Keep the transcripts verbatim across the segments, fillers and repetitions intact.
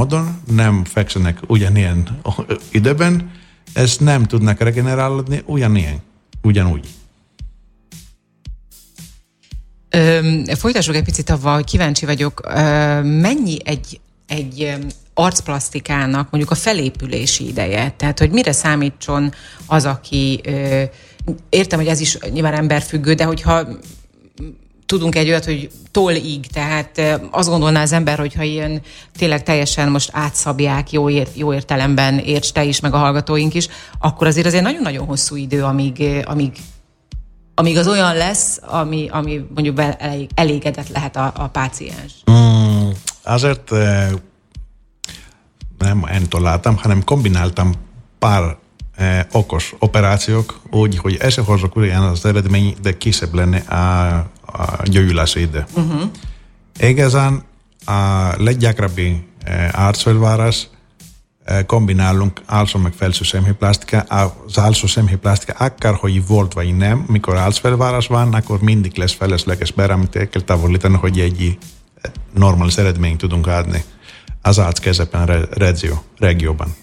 módon, nem fekszenek ugyanilyen időben, ezt nem tudnak regenerálódni ugyanilyen, ugyanúgy. Ö, folytassuk egy picit avval, hogy kíváncsi vagyok, ö, mennyi egy, egy arcplasztikának mondjuk a felépülési ideje? Tehát, hogy mire számítson az, aki, ö, értem, hogy ez is nyilván emberfüggő, de hogyha tudunk egy olyat, hogy tollig, tehát azt gondolná az ember, hogyha ilyen tényleg teljesen most átszabják jó, ért, jó értelemben, érts te is, meg a hallgatóink is, akkor azért azért nagyon-nagyon hosszú idő, amíg, amíg, amíg az olyan lesz, ami, ami mondjuk elég, elégedett lehet a, a páciens. Mm, azért nem én találtam, hanem kombináltam pár eh, okos operációk, úgy, hogy összehozok ugyan az eredmény, de kisebb lenne a, a gyógyulási idő. Uh-huh. Igazán a leggyakrabbi eh, arcfelvárás eh, kombinálunk alsó meg felső szemhéjplasztika. Az alsó szemhéjplasztika akárhogy volt vagy nem, mikor arcfelvárás van, akkor mindig lesz felesleges, bár amit el kell távolítani, hogy egy normális eredményt tudunk adni az arc kezepen, regió, regióban.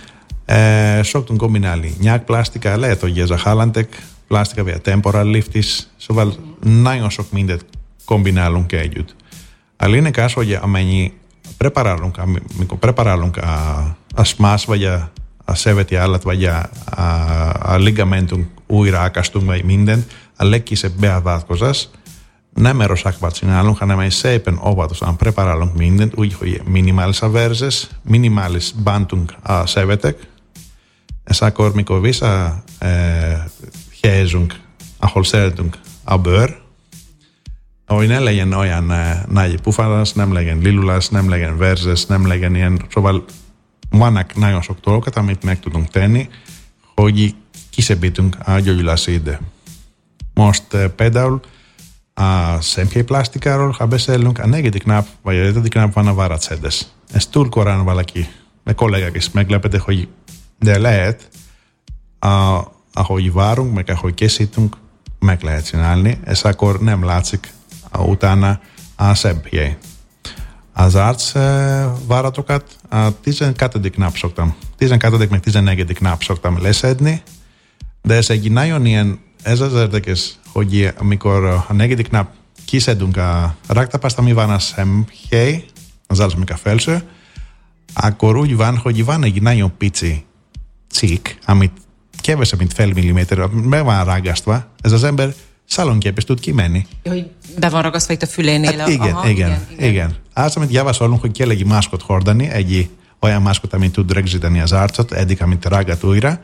E, szoktunk kombinálni nyákplasztika, lehet, hogy ez a Hallantek plasztika, vagy a temporal lift is, szóval nagyon sok mindent kombinálunk együtt. A lényeg az, hogy amennyi preparálunk, amikor preparálunk a, a smász, vagy a, a szöveti állat, vagy a, a, a ligamentunk újra akasztunk, vagy mindent, a legkisebb beavatkozás, nem erőszakban csinálunk, hanem egy szépen óvatosan preparálunk mindent, úgy, hogy minimális a verzes, minimális bántunk a szövetek, és akkor, mikor vissza eh, helyezünk, ahol szeretünk a bőr, hogy ne legyen olyan eh, nagy pufálás, nem legyen lilulás, nem legyen verzes, nem legyen ilyen, szóval vannak nagyon sok dolgokat, amit meg tudunk tenni, hogy kisebbítünk a gyógyulási idő. Most eh, például a szemhéjplasztikáról, ha beszélünk, a negyedik nap, vagy a ötödik nap van a váratszedés. Ez túl korán valaki, a kollégák is meglepedek, hogy de lehet, a, ahogy várunk, meg ahogy készítünk, meg lehet csinálni, és akkor nem látszik a, utána a szebb hely. Az arc e, váratokat a tizenkettedik nap szoktam, tizenkettedik meg tizennegyedik nap szoktam leszedni, de ez egy nagyon ilyen, ez az érdekes, hogy amikor a negyedik nap kiszedünk a raktapaszt, ami van a szemhely, az alsó meg a felső, akkor úgy van, hogy van egy nagyon pici cikk, amit kevesebb, mint fél milliméter, be van ragasztva, ez az ember szalonképes tud kimenni. Hogy be van ragasztva itt a fülénél. Hát igen, aha, igen, igen, igen, igen. Az, amit javasolunk, hogy kell egy máskot hordani, egy olyan máskot, amit tud rögzíteni az arcot, eddig, amit ragad újra,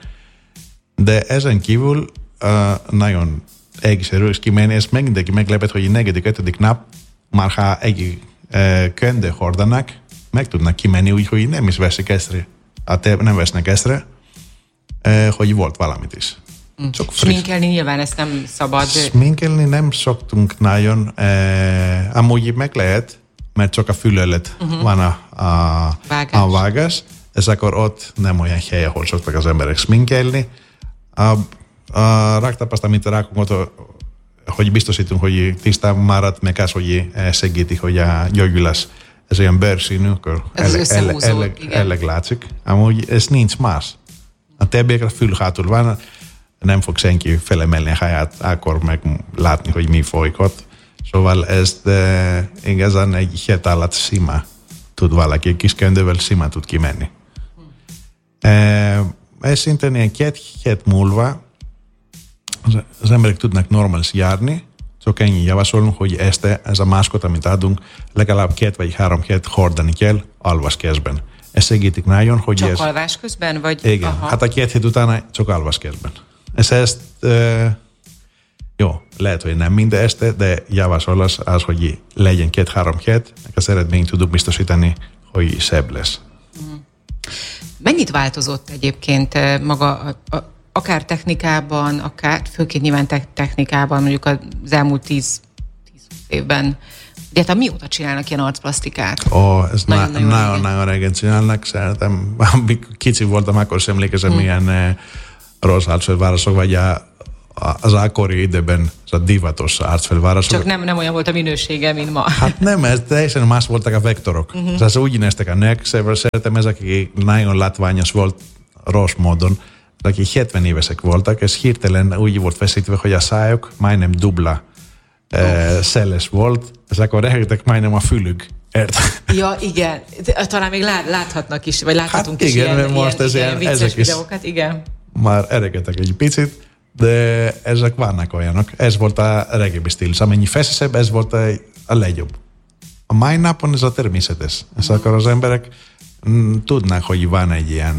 de ezen kívül uh, nagyon egészségről is kimenni, és meg mindenki meglepett, hogy a negyedik, ötödik nap már ha egy e, köndő hordanak, meg tudnak kimenni úgy, hogy nem is veszik észre, nem vesznek észre, e, hogy volt valamit is. Csak sminkelni nyilván ezt nem szabad. Sminkelni nem szoktunk nagyon, e, amúgy meg lehet, mert csak a fül előtt uh-huh. van a, a, vágás. a vágás, és akkor ott nem olyan hely, ahol szoktak az emberek sminkelni. A A raktapaszt, amit rakunk ott, hogy biztosítunk, hogy tisztán marad, meg az, hogy segíti, hogy a gyógyulás ez olyan bőrszínű, akkor elleg látszik. Amúgy ez nincs más. A többiekre fül hátul van, nem fog senki felemelni a haját, akkor meg látni, hogy mi folyik ott. Szóval ezt e, igazán egy hét alatt sima tud valaki, egy kis köndővel sima tud kimenni. E, ez szintén ilyen két hét múlva Az, az emberek tudnak normális járni, csak ennyi javasolunk, hogy este, ez a máskot, amit adunk, legalább két vagy három hét hordani kell alvás közben. Ez segítik nagyon, hogy csak ez... Csak alvás közben? Vagy... Igen, aha. Hát a két hét utána csak alvás közben. Ez ezt... E, jó, lehet, hogy nem minden este, de javasolás az, hogy legyen két-három hét, meg az eredményt tudjuk biztosítani, hogy szebb lesz. Mennyit változott egyébként maga a, a akár technikában, akár főként nyilván te- technikában, mondjuk az elmúlt tíz évben. De hát mióta csinálnak ilyen arcplasztikát? Ó, ez nagyon-nagyon régen csinálnak. Szerintem, amikor kicsi voltam, akkor sem emlékezem, mm. milyen eh, rossz arcfelvárások, vagy a az akkori időben az a divatos arcfelvárások. Csak nem, nem olyan volt a minősége, mint ma. Hát nem, ez teljesen más voltak a vektorok. Uh-huh. Tehát úgy néztek a nők, szerintem ezek, akik nagyon látványos volt rossz módon, akik hetven évesek voltak, ez hirtelen úgy volt feszítve, hogy a szájuk majdnem dupla uh, szeles volt, és akkor rehegtek majdnem a fülük. Ért? Ja, igen. Talán még lát, láthatnak is, vagy láthatunk hát is igen, ilyen, most ilyen, ez ilyen ilyen, vicces videókat, igen. Már eregetek egy picit, de ezek vannak olyanok. Ez volt a reggae stílus. Amennyi feszesebb, ez volt a, a legjobb. A mai napon ez a természetes. És mm. akkor az emberek m, tudnak, hogy van egy ilyen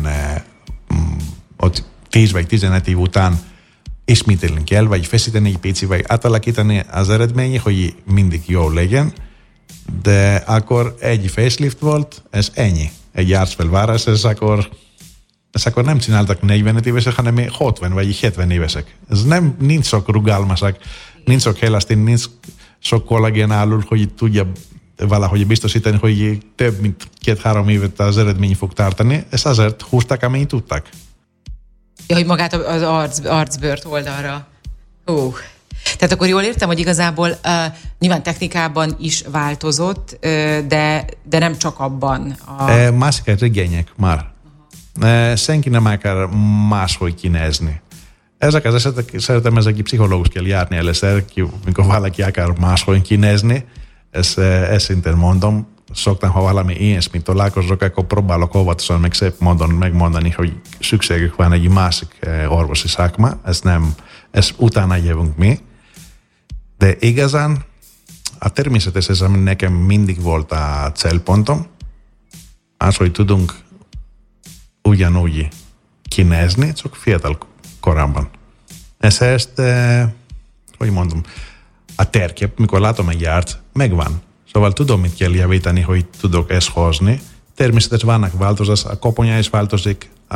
m, ott tíz vagy tizenöt év után ismételni kell, vagy feszíteni egy pici, vagy átalakítani az eredmény, hogy mindig jól legyen. De akkor egy facelift volt, ez ennyi. Egy arcfelvárás, ez akkor ezt akkor nem csináltak negyvenöt évesek, hanem hatvan vagy hetven évesek. Ez nem, nincs sok rugalmasak, nincs sok elasztin, nincs sok kollagén állul, hogy tudja valahogy biztosítani, hogy több mint két-három évet az eredmény fog tartani. Ezt azért húzták, amennyit tudtak. Ja, hogy magát az arc, arcbőrt oldalra. Hú. Tehát akkor jól értem, hogy igazából uh, nyilván technikában is változott, uh, de, de nem csak abban. A... E, másik igények már. Uh-huh. Senki nem akar máshogy kinézni. Ezek az esetek, szerintem ezek egy pszichológus kell járni először, mikor valaki akar máshogy kinézni. Ezt, ezt szintén mondom. Szoktam, ha valami ilyesmit találkozok, akkor próbálok óvatosan meg szép módon megmondani, hogy szükségük van egy másik orvosi szakma. Ezt nem, ezt utána jövünk mi. De igazán a természetes, ez ami nekem mindig volt a célpontom, az, hogy tudunk ugyanúgy kinézni, csak fiatal korábban. Ez ezt, eh, hogy mondom, a terkép, mikor látom egy arc, megvan. Szóval tudom, mit kell javítani, hogy tudok ezt hozni. Természetesen vannak változás, a koponya is változik, a,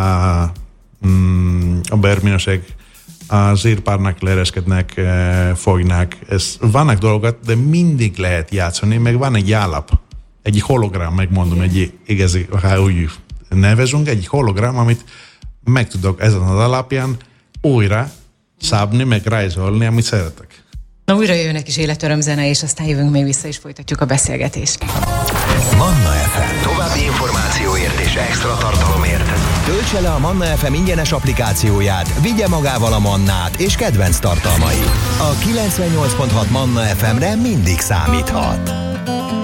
mm, a bőrminőség, az írpárnak lereskednek, fognak. Ez, vannak dolgok, de mindig lehet játszani, meg van egy alap, egy hologram, megmondom, egy igazi, ha úgy nevezünk, egy hologram, amit meg tudok ezen az alapján újra szabni, meg rajzolni, amit szeretek. Na, újra jön egy kis életörömzene, és aztán jövünk még vissza, és folytatjuk a beszélgetést. Manna ef em. További információért és extra tartalomért töltse le a Manna ef em ingyenes applikációját, vigye magával a Mannát és kedvenc tartalmait. A kilencvennyolc pont hat Manna ef emre mindig számíthat.